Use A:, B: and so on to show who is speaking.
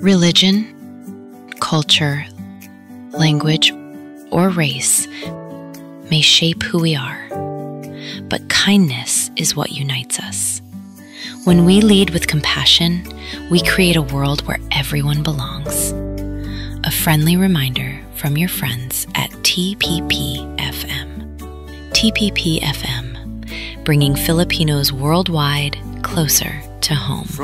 A: Religion, culture, language, or race may shape who we are, but kindness is what unites us. When we lead with compassion, we create a world where everyone belongs. A friendly reminder from your friends at TPP-FM. TPP-FM, bringing Filipinos worldwide closer to home.